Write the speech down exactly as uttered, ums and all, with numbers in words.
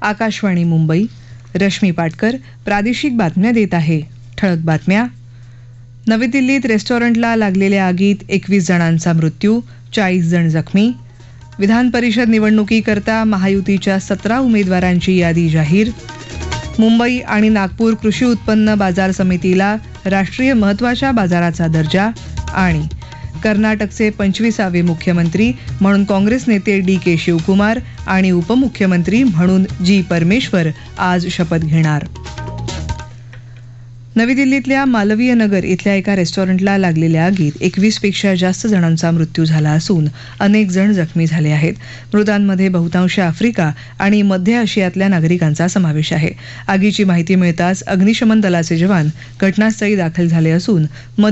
आकाशवाणी मुंबई. रश्मी पाटकर प्रादेशिक बातम्या देत आहे. ठळक बातम्या. नवी दिल्लीत रेस्टॉरंटला लागलेल्या आगीत एकवीस जणांचा मृत्यू, चाळीस जण जखमी. विधान परिषद निवडणुकीकरता महायुतीच्या सतरा उमेदवारांची यादी जाहीर. मुंबई आणि नागपूर कृषी उत्पन्न बाजार समितीला राष्ट्रीय महत्त्वाच्या बाजाराचा दर्जा. आणि कर्नाटकचे पंचवीसावे मुख्यमंत्री म्हणून काँग्रेस नेते डी के शिवकुमार आणि उपमुख्यमंत्री म्हणून जी परमेश्वर आज शपथ घेणार. नवी दिल्लीतल्या मालवीय नगर इथल्या एका रेस्टॉरंटला लागलेल्या आगीत एकवीस पेक्षा जास्त जणांचा मृत्यू झाला असून अनेक जण जखमी झाले आहेत. मृतांमध्ये बहुतांश आफ्रिका आणि मध्य आशियातल्या नागरिकांचा समावेश आहे. आगीची माहिती मिळताच अग्निशमन दलाचे जवान घटनास्थळी दाखल झाले असून